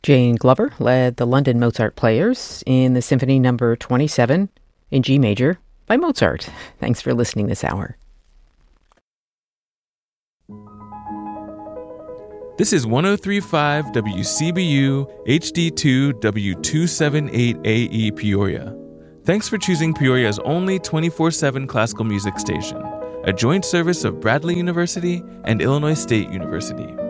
Jane Glover led the London Mozart Players in the Symphony Number 27 in G major by Mozart. Thanks for listening this hour. This is 103.5 WCBU HD2 W278AE Peoria. Thanks for choosing Peoria's only 24/7 classical music station, a joint service of Bradley University and Illinois State University.